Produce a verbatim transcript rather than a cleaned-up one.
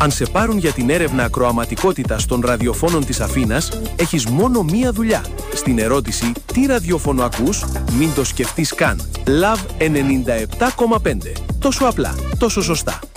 Αν σε πάρουν για την έρευνα ακροαματικότητας των ραδιοφώνων της Αθήνας, έχεις μόνο μία δουλειά. Στην ερώτηση «Τι ραδιόφωνο ακούς?» μην το σκεφτείς καν. Love ενενήντα επτά κόμμα πέντε. Τόσο απλά, τόσο σωστά.